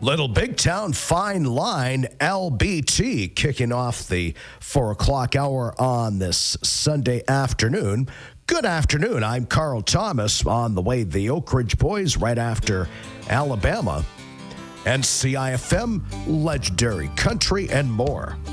Little Big Town Fine Line, LBT, kicking off the 4 o'clock hour on this Sunday afternoon. Good afternoon. I'm Carl Thomas. On the way, the Oak Ridge Boys right after Alabama. And CIFM, legendary country and more.